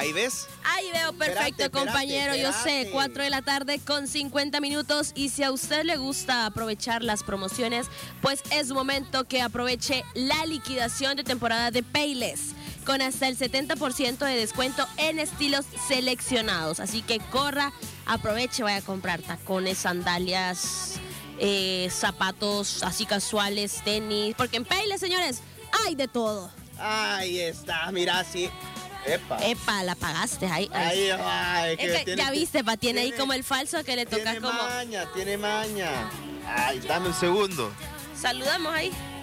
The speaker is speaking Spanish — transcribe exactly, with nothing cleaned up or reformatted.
Ahí ves. Ahí veo perfecto, Espérate, compañero. espérate, Yo sé, espérate. cuatro de la tarde con cincuenta minutos. Y si a usted le gusta aprovechar las promociones, pues es momento que aproveche la liquidación de temporada de Payless, con hasta el setenta por ciento de descuento en estilos seleccionados. Así que corra, aproveche, vaya a comprar tacones, sandalias, eh, zapatos así casuales, tenis. Porque en Payless, señores, hay de todo. Ahí está, mira, sí. Epa. Epa, la pagaste. Ahí, ahí. Ahí, ay, Es que tiene- ya viste, pa, tiene, ahí tiene- como el falso que le toca Tiene como... maña, tiene maña. Ay, Dame un segundo. Saludamos ahí.